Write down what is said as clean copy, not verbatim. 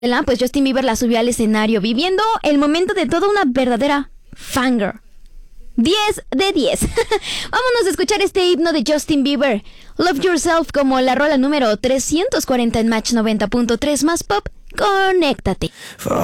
Pues Justin Bieber la subió al escenario, viviendo el momento de toda una verdadera fangirl. 10 de 10. Vámonos a escuchar este himno de Justin Bieber, Love Yourself, como la rola número 340 en Match 90.3 más pop. Conéctate.